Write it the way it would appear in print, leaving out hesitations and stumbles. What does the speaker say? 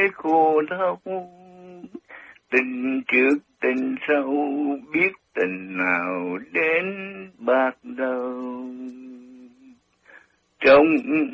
khô thóc, tình trước tình sau biết tình nào đến bạc đầu. Trong